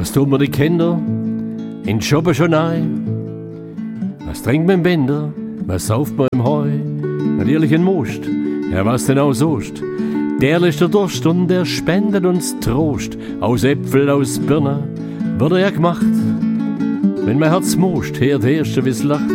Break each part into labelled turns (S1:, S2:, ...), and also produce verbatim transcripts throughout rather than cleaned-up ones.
S1: Was tun wir die Kinder? In Schoppen schon ein. Was trinkt man im Winter? Was sauft man im Heu? Natürlich ein Most. Ja, was denn auch sost? Der löscht der Durst und der spendet uns Trost. Aus Äpfel, aus Birne wird er ja gemacht. Wenn mein Herz most, hört der Erste, wie's lacht.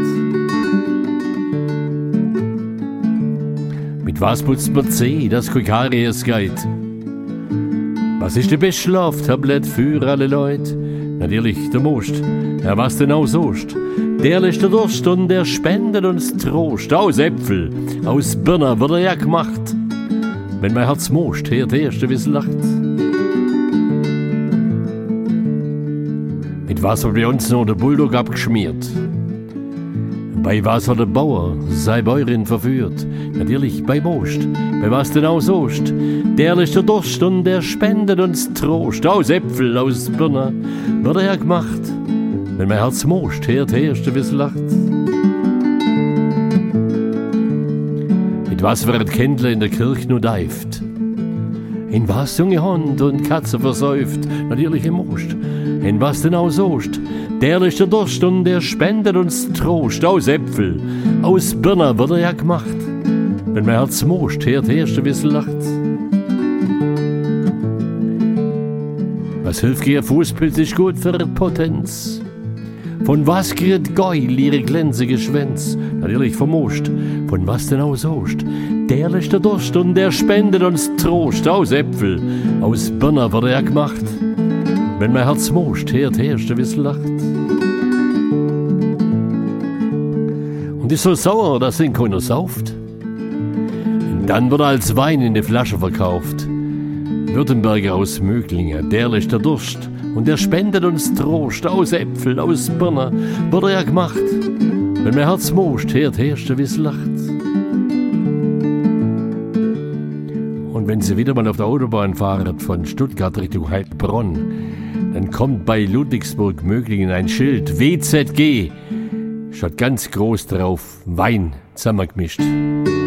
S1: Mit was putzt man Zeh, das Karies geht? Was ist die beste Schlaftablette für alle Leute? Natürlich der Most. Ja, was denn auch sost? Der löscht der Durst und der spendet uns Trost. Aus Äpfel, aus Birne wird er ja gemacht. Wenn mein Herz most, hört der Erste, wie's lacht. Mit was hat bei uns noch der Bulldog abgeschmiert? Bei was hat der Bauer sei Bäuerin verführt? Natürlich bei Most. Bei was denn auch sost? Der löscht der Durst und der spendet uns Trost. Aus Äpfel, aus Birne wird er ja gemacht. Wenn mein Herz most, hört der Erste, wie's lacht. Mit was wird Kindle in der Kirche nur deift? In was junge Hund und Katze versäuft? Natürlich im Most. In was denn auch sost? Der löscht der Durst und der spendet uns Trost. Aus Äpfel, aus Birne wird er ja gemacht. Wenn mein Herz most, hört der Erste, wie's lacht. Was hilft ihr Fußpilz ist gut für Potenz? Von was kriegt Geil ihre glänzige Schwänz? Natürlich vom Most. Von was denn auch sost? Der löscht der Durst und der spendet uns Trost. Aus Äpfel, aus Birne wird er ja gemacht. Wenn mein Herz most, hört der Erste, wie's lacht. Und ist so sauer, dass ihn keiner sauft. Und dann wird er als Wein in die Flasche verkauft. Württemberger aus Möglingen, der löscht der Durst und der spendet uns Trost. Aus Äpfel, aus Birne wird er ja gemacht. Wenn mein Herz most, hört der Erste, wie's lacht. Und wenn Sie wieder mal auf der Autobahn fahren von Stuttgart Richtung Heilbronn, dann kommt bei Ludwigsburg-Möglingen ein Schild W Z G. Steht ganz groß drauf, Wein zusammengemischt.